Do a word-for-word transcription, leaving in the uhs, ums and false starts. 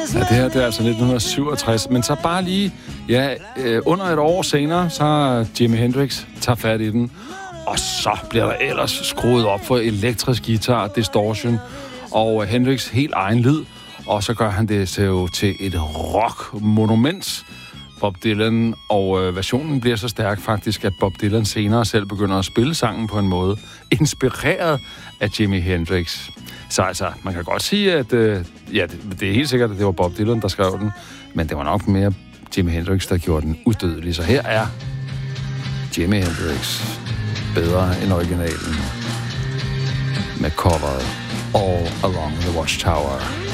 Ja, det her det er altså nitten syvogtres, men så bare lige, ja, øh, under et år senere, så Jimi Hendrix tager fat i den, og så bliver der ellers skruet op for elektrisk guitar, distortion, og Hendrix helt egen lyd, og så gør han det så til et rock-monument, Bob Dylan, og øh, versionen bliver så stærk faktisk, at Bob Dylan senere selv begynder at spille sangen på en måde, inspireret af Jimi Hendrix. Så altså, man kan godt sige, at øh, ja, det, det er helt sikkert, at det var Bob Dylan, der skrev den, men det var nok mere Jimi Hendrix, der gjorde den udødelig. Så her er Jimi Hendrix bedre end originalen med coveret All Along the Watchtower.